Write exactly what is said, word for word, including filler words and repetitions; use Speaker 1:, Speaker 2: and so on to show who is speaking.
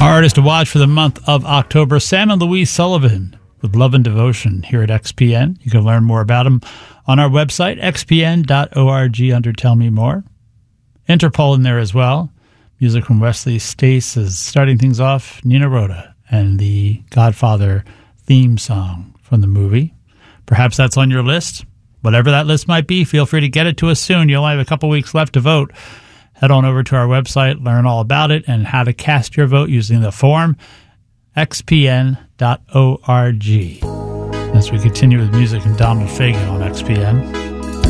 Speaker 1: Our artist to watch for the month of October, Sam and Louise Sullivan with Love and Devotion here at X P N. You can learn more about them on our website, x p n dot org, under Tell Me More. Interpol in there as well. Music from Wesley Stace is starting things off, Nina Rota, and the Godfather theme song from the movie. Perhaps that's on your list. Whatever that list might be, feel free to get it to us soon. You only have a couple weeks left to vote. Head on over to our website, learn all about it, and how to cast your vote using the form, x p n dot org. As we continue with music and Donald Fagen on X P N.